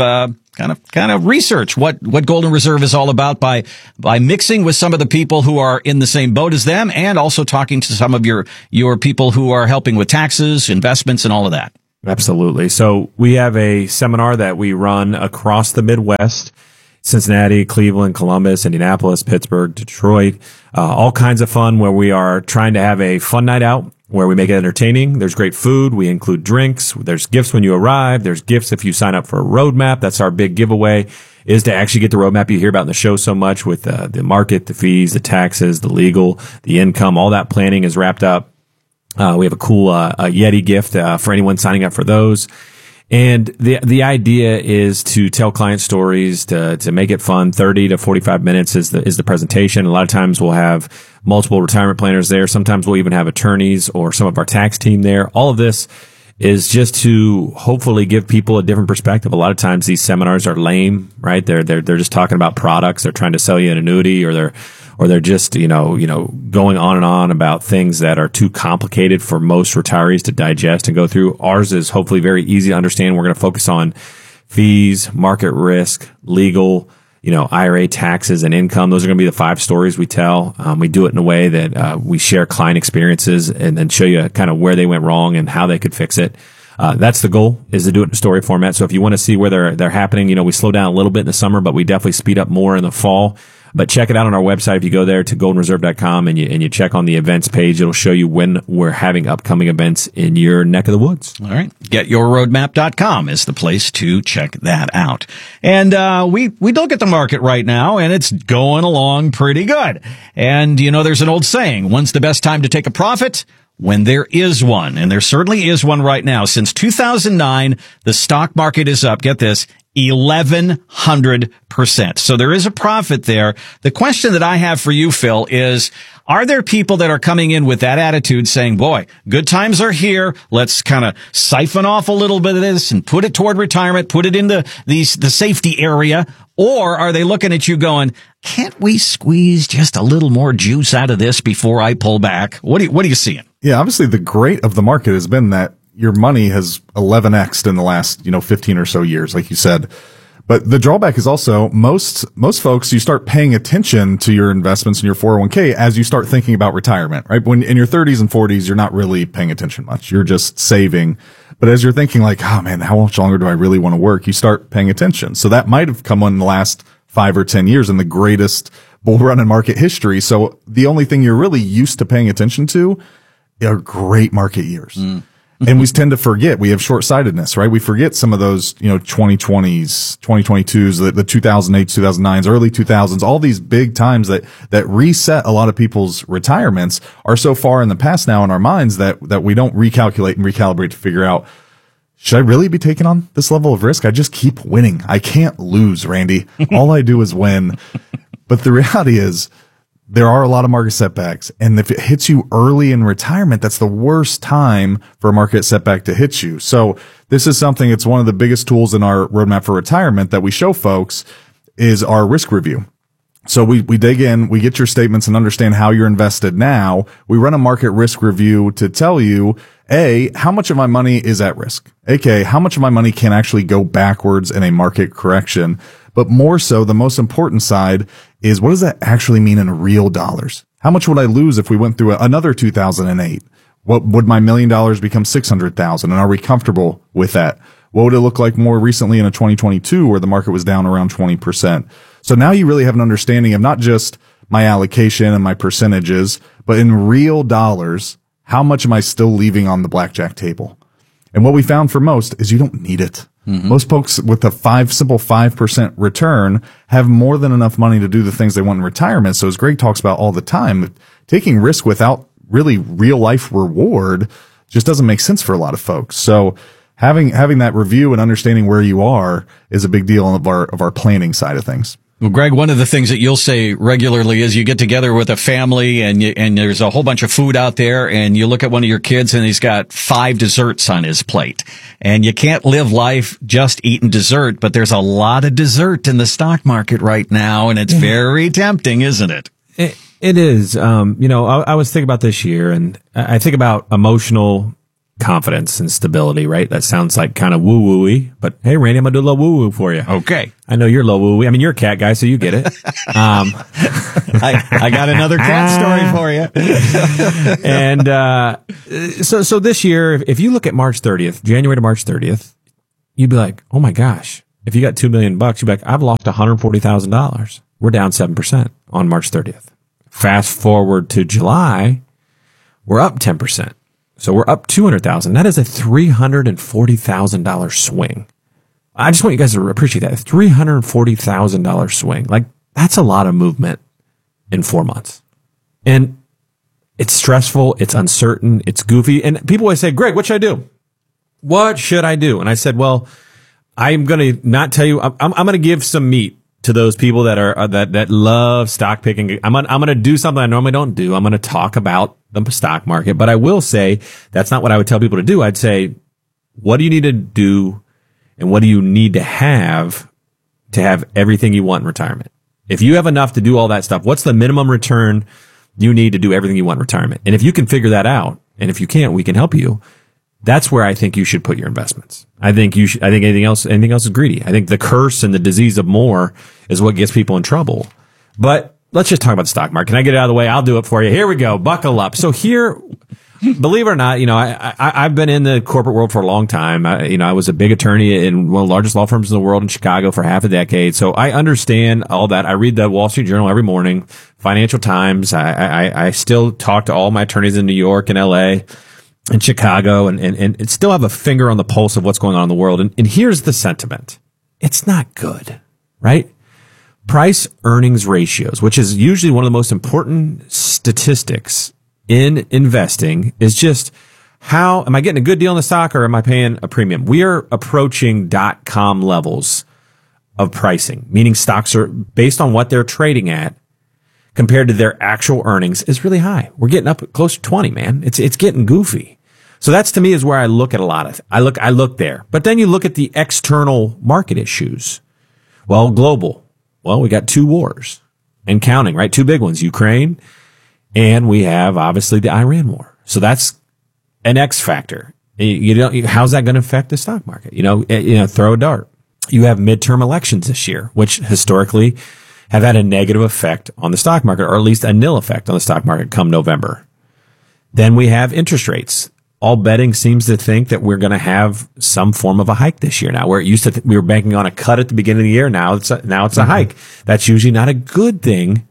research what Golden Reserve is all about by mixing with some of the people who are in the same boat as them, and also talking to some of your people who are helping with taxes, investments, and all of that. Absolutely. So we have a seminar that we run across the Midwest: Cincinnati, Cleveland, Columbus, Indianapolis, Pittsburgh, Detroit, all kinds of fun, where we are trying to have a fun night out, where we make it entertaining. There's great food. We include drinks. There's gifts when you arrive. There's gifts if you sign up for a roadmap. That's our big giveaway, is to actually get the roadmap you hear about in the show so much, with the market, the fees, the taxes, the legal, the income. All that planning is wrapped up. We have a cool Yeti gift for anyone signing up for those. And the idea is to tell client stories, to make it fun. 30 to 45 minutes is the presentation. A lot of times we'll have multiple retirement planners there. Sometimes we'll even have attorneys or some of our tax team there. All of this is just to hopefully give people a different perspective. A lot of times these seminars are lame, right? They're just talking about products. They're trying to sell you an annuity, or they're just, going on and on about things that are too complicated for most retirees to digest and go through. Ours is hopefully very easy to understand. We're going to focus on fees, market risk, legal, IRA, taxes, and income. Those are going to be the 5 stories we tell. We do it in a way that we share client experiences and then show you kind of where they went wrong and how they could fix it. That's the goal, is to do it in story format. So if you want to see where they're happening, we slow down a little bit in the summer, but we definitely speed up more in the fall. But check it out on our website. If you go there to goldenreserve.com and you check on the events page, it'll show you when we're having upcoming events in your neck of the woods. All right. Getyourroadmap.com is the place to check that out. And we look at the market right now, and it's going along pretty good. And, there's an old saying, when's the best time to take a profit? When there is one. And there certainly is one right now. Since 2009, the stock market is up, get this, 1,100%. So there is a profit there. The question that I have for you, Phil, is, are there people that are coming in with that attitude saying, boy, good times are here. Let's kind of siphon off a little bit of this and put it toward retirement, put it in the safety area? Or are they looking at you going, can't we squeeze just a little more juice out of this before I pull back? What are you seeing? Yeah, obviously the great of the market has been that your money has 11x'd in the last, 15 or so years, like you said. But the drawback is also most folks, you start paying attention to your investments in your 401k as you start thinking about retirement, right? When in your 30s and 40s, you're not really paying attention much. You're just saving. But as you're thinking like, oh man, how much longer do I really want to work? You start paying attention. So that might have come in the last 5 or 10 years in the greatest bull run in market history. So the only thing you're really used to paying attention to are great market years. And we tend to forget. We have short-sightedness, right? We forget some of those, 2020s, 2022s, the 2008s, 2009s, early 2000s, all these big times that reset a lot of people's retirements are so far in the past now in our minds that we don't recalculate and recalibrate to figure out, should I really be taking on this level of risk? I just keep winning. I can't lose, Randy. All I do is win. But the reality is, there are a lot of market setbacks, and if it hits you early in retirement, that's the worst time for a market setback to hit you. So this is something, it's one of the biggest tools in our roadmap for retirement that we show folks is our risk review. So we dig in, we get your statements and understand how you're invested now. We run a market risk review to tell you, A, how much of my money is at risk? aka how much of my money can actually go backwards in a market correction? But more so, the most important side is, what does that actually mean in real dollars? How much would I lose if we went through another 2008? What would my $1 million become 600,000? And are we comfortable with that? What would it look like more recently in a 2022 where the market was down around 20%? So now you really have an understanding of not just my allocation and my percentages, but in real dollars, how much am I still leaving on the blackjack table? And what we found for most is you don't need it. Mm-hmm. Most folks with a simple 5% return have more than enough money to do the things they want in retirement. So as Greg talks about all the time, taking risk without really real life reward just doesn't make sense for a lot of folks. So having that review and understanding where you are is a big deal of our planning side of things. Well, Greg, one of the things that you'll say regularly is you get together with a family and there's a whole bunch of food out there, and you look at one of your kids and he's got 5 desserts on his plate. And you can't live life just eating dessert, but there's a lot of dessert in the stock market right now, and it's very tempting, isn't it? It is. I was thinking about this year, and I think about emotional confidence and stability, right? That sounds like kind of woo-woo-y, but hey, Randy, I'm going to do a little woo-woo for you. Okay. I know you're low woo-woo. I mean, you're a cat guy, so you get it. I got another cat story for you. And so this year, if you look at March 30th, January to March 30th, you'd be like, oh my gosh, if you got $2 million, you'd be like, I've lost $140,000. We're down 7% on March 30th. Fast forward to July, we're up 10%. So we're up $200,000. That is a $340,000 swing. I just want you guys to appreciate that. A $340,000 swing. Like, that's a lot of movement in 4 months. And it's stressful. It's uncertain. It's goofy. And people always say, Greg, what should I do? What should I do? And I said, well, I'm going to not tell you. I'm going to give some meat to those people that are that love stock picking. I'm going to do something I normally don't do. I'm going to talk about the stock market, but I will say that's not what I would tell people to do. I'd say, what do you need to do, and what do you need to have everything you want in retirement? If you have enough to do all that stuff, what's the minimum return you need to do everything you want in retirement? And if you can figure that out, and if you can't, we can help you. That's where I think you should put your investments. I think anything else is greedy. I think the curse and the disease of more is what gets people in trouble. But let's just talk about the stock market. Can I get it out of the way? I'll do it for you. Here we go. Buckle up. So here, believe it or not, I've been in the corporate world for a long time. I was a big attorney in one of the largest law firms in the world in Chicago for half a decade. So I understand all that. I read the Wall Street Journal every morning, Financial Times. I still talk to all my attorneys in New York and LA and Chicago and still have a finger on the pulse of what's going on in the world. And here's the sentiment. It's not good, right? Price earnings ratios, which is usually one of the most important statistics in investing, is just how am I getting a good deal on the stock, or am I paying a premium? We are approaching .com levels of pricing, meaning stocks are based on what they're trading at compared to their actual earnings is really high. We're getting up close to 20, man. It's getting goofy. So that's, to me, is where I look at a lot of I look there. But then you look at the external market issues. Well, global. Well, we got 2 wars and counting, right? 2 big ones, Ukraine, and we have obviously the Iran war. So that's an X factor. How's that going to affect the stock market? Throw a dart. You have midterm elections this year, which historically have had a negative effect on the stock market, or at least a nil effect on the stock market come November. Then we have interest rates. All betting seems to think that we're going to have some form of a hike this year now, where it used to we were banking on a cut at the beginning of the year. Now it's a hike. That's usually not a good thing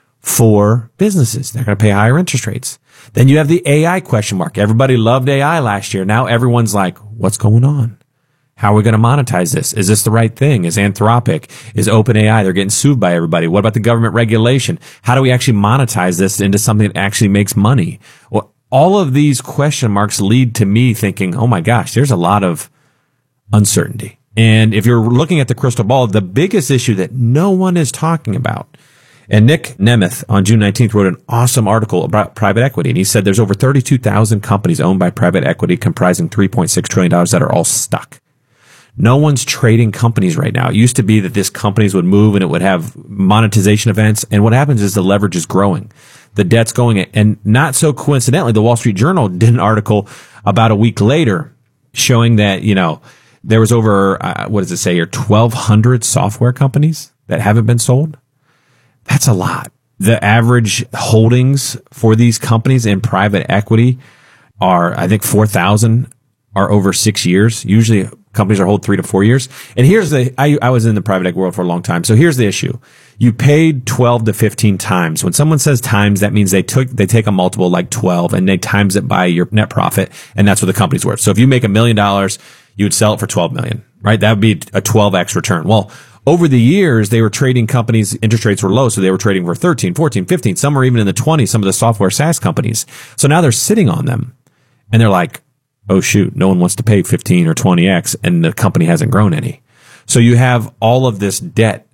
for businesses. They're going to pay higher interest rates. Then you have the AI question mark. Everybody loved AI last year. Now everyone's like, what's going on? How are we going to monetize this? Is this the right thing? Is Anthropic? Is OpenAI? They're getting sued by everybody. What about the government regulation? How do we actually monetize this into something that actually makes money? Well, all of these question marks lead to me thinking, oh my gosh, there's a lot of uncertainty. And if you're looking at the crystal ball, the biggest issue that no one is talking about, and Nick Nemeth on June 19th wrote an awesome article about private equity. And he said there's over 32,000 companies owned by private equity comprising $3.6 trillion that are all stuck. No one's trading companies right now. It used to be that these companies would move and it would have monetization events. And what happens is the leverage is growing. The debt's going. And not so coincidentally, the Wall Street Journal did an article about a week later showing that, there was over, 1,200 software companies that haven't been sold. That's a lot. The average holdings for these companies in private equity are, I think, 4,000 are over 6 years. Usually companies are hold 3 to 4 years. And here's I was in the private equity world for a long time. So here's the issue. You paid 12 to 15 times. When someone says times, that means they take a multiple like 12 and they times it by your net profit. And that's what the company's worth. So if you make $1 million, you would sell it for 12 million, right? That would be a 12x return. Well, over the years, they were trading companies, interest rates were low, so they were trading for 13, 14, 15. Some were even in the 20s, some of the software SaaS companies. So now they're sitting on them and they're like, oh shoot, no one wants to pay 15 or 20x and the company hasn't grown any. So you have all of this debt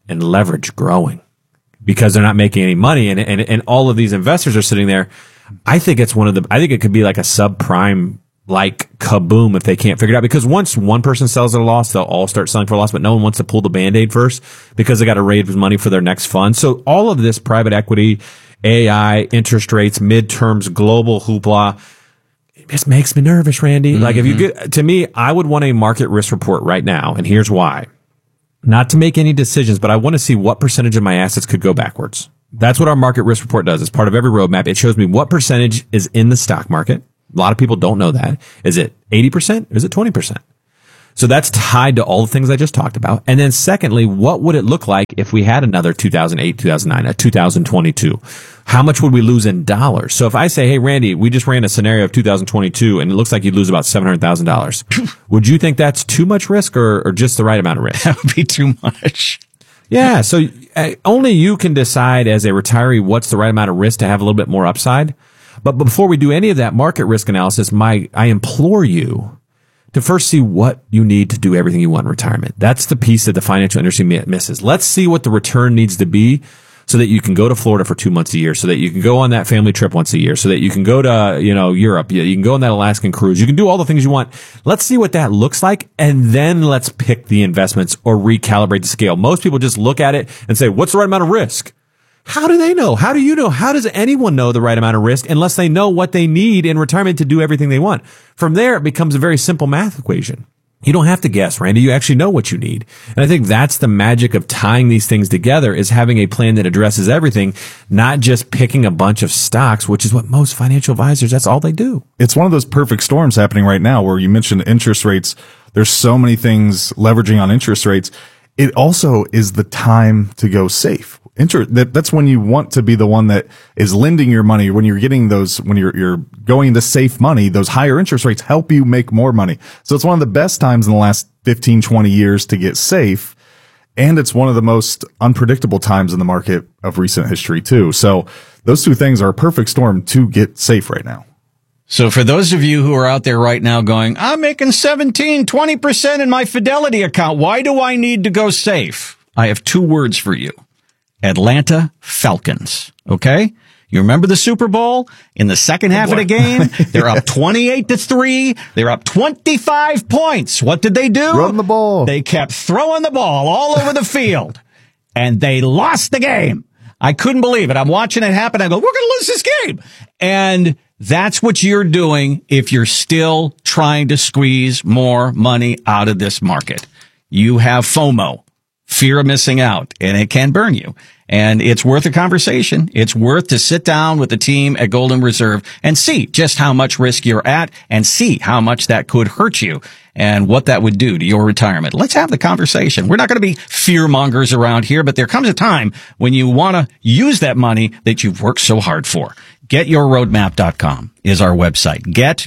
and leverage growing because they're not making any money. And all of these investors are sitting there. I think it could be like a subprime, like kaboom if they can't figure it out, because once one person sells at a loss, they'll all start selling for a loss, but no one wants to pull the Band-Aid first because they got to raise money for their next fund. So all of this private equity, AI, interest rates, midterms, global hoopla, it just makes me nervous, Randy. Like if you get, to me, I would want a market risk report right now. And here's why. Not to make any decisions, but I want to see what percentage of my assets could go backwards. That's what our market risk report does. It's part of every roadmap. It shows me what percentage is in the stock market. A lot of people don't know that. Is it 80%? Is it 20%? So that's tied to all the things I just talked about. And then secondly, what would it look like if we had another 2008, 2009, a 2022? How much would we lose in dollars? So if I say, hey, Randy, we just ran a scenario of 2022 and it looks like you'd lose about $700,000. Would you think that's too much risk or just the right amount of risk? That would be too much. Yeah. So only you can decide as a retiree what's the right amount of risk to have a little bit more upside. But before we do any of that market risk analysis, I implore you to first see what you need to do everything you want in retirement. That's the piece that the financial industry misses. Let's see what the return needs to be so that you can go to Florida for 2 months a year, so that you can go on that family trip once a year, so that you can go to, Europe. You can go on that Alaskan cruise. You can do all the things you want. Let's see what that looks like. And then let's pick the investments or recalibrate the scale. Most people just look at it and say, what's the right amount of risk? How do they know? How do you know? How does anyone know the right amount of risk unless they know what they need in retirement to do everything they want? From there, it becomes a very simple math equation. You don't have to guess, Randy. You actually know what you need. And I think that's the magic of tying these things together, is having a plan that addresses everything, not just picking a bunch of stocks, which is what most financial advisors, that's all they do. It's one of those perfect storms happening right now where you mentioned interest rates. There's so many things leveraging on interest rates. It also is the time to go safe. That's when you want to be the one that is lending your money. When you're getting those, when you're going to safe money, those higher interest rates help you make more money. So it's one of the best times in the last 15, 20 years to get safe. And it's one of the most unpredictable times in the market of recent history too. So those two things are a perfect storm to get safe right now. So for those of you who are out there right now going, I'm making 17, 20% in my Fidelity account. Why do I need to go safe? I have two words for you. Atlanta Falcons. Okay? You remember the Super Bowl? In the second half of the game, they're up 28-3. They're up 25 points. What did they do? Run the ball. They kept throwing the ball all over the field. And they lost the game. I couldn't believe it. I'm watching it happen. I go, we're going to lose this game. And that's what you're doing if you're still trying to squeeze more money out of this market. You have FOMO, fear of missing out, and it can burn you. And it's worth a conversation. It's worth to sit down with the team at Golden Reserve and see just how much risk you're at and see how much that could hurt you and what that would do to your retirement. Let's have the conversation. We're not going to be fear mongers around here, but there comes a time when you want to use that money that you've worked so hard for. GetYourRoadmap.com is our website.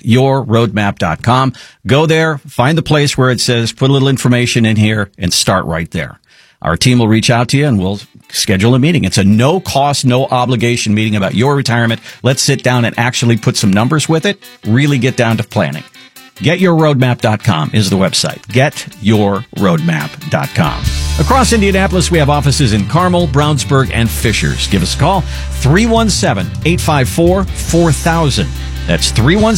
GetYourRoadmap.com. Go there, find the place where it says put a little information in here and start right there. Our team will reach out to you and we'll schedule a meeting. It's a no cost, no obligation meeting about your retirement. Let's sit down and actually put some numbers with it. Really get down to planning. GetYourRoadmap.com is the website. GetYourRoadmap.com. Across Indianapolis, we have offices in Carmel, Brownsburg, and Fishers. Give us a call, 317-854-4000. That's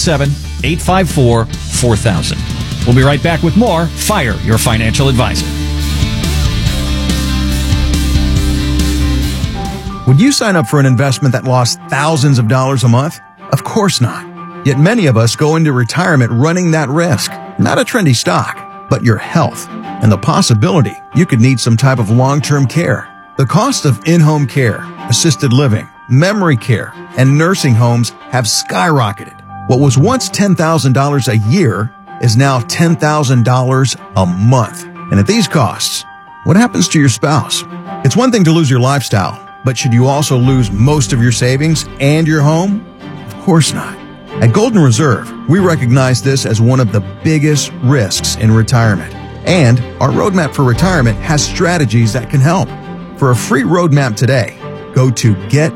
317-854-4000. We'll be right back with more Fire Your Financial Advisor. Would you sign up for an investment that lost thousands of dollars a month? Of course not. Yet many of us go into retirement running that risk. Not a trendy stock, but your health. And the possibility you could need some type of long-term care. The cost of in-home care, assisted living, memory care, and nursing homes have skyrocketed. What was once $10,000 a year is now $10,000 a month. And at these costs, what happens to your spouse? It's one thing to lose your lifestyle, but should you also lose most of your savings and your home? Of course not. At Golden Reserve, we recognize this as one of the biggest risks in retirement. And our Roadmap for Retirement has strategies that can help. For a free roadmap today, go to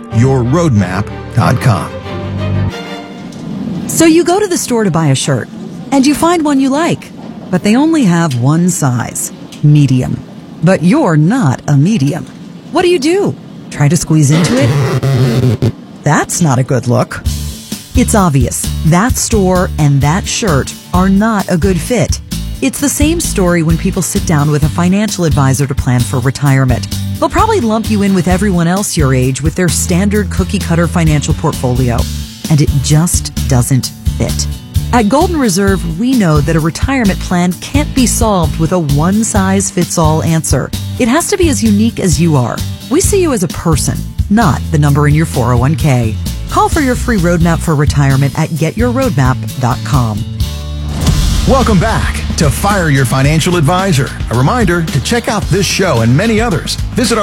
getyourroadmap.com. So you go to the store to buy a shirt, and you find one you like, but they only have one size, medium. But you're not a medium. What do? Try to squeeze into it? That's not a good look. It's obvious. That store and that shirt are not a good fit. It's the same story when people sit down with a financial advisor to plan for retirement. They'll probably lump you in with everyone else your age with their standard cookie-cutter financial portfolio, and it just doesn't fit. At Golden Reserve, we know that a retirement plan can't be solved with a one-size-fits-all answer. It has to be as unique as you are. We see you as a person, not the number in your 401k. Call for your free roadmap for retirement at getyourroadmap.com. Welcome back to Fire Your Financial Advisor. A reminder to check out this show and many others. Visit our